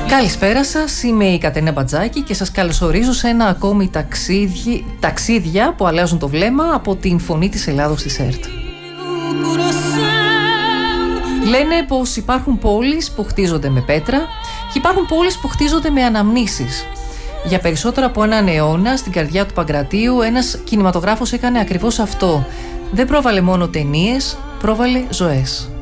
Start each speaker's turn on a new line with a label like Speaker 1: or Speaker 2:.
Speaker 1: Καλησπέρα σας, είμαι η Κατερίνα Μπατζάκη και σας καλωσορίζω σε ένα ακόμη ταξίδια που αλλάζουν το βλέμμα από την Φωνή της Ελλάδος της ΕΡΤ. Λένε πως υπάρχουν πόλεις που χτίζονται με πέτρα και υπάρχουν πόλεις που χτίζονται με αναμνήσεις. Για περισσότερο από έναν αιώνα, στην καρδιά του Παγκρατίου, ένας κινηματογράφος έκανε ακριβώς αυτό. Δεν πρόβαλε μόνο ταινίες, πρόβαλε ζωές.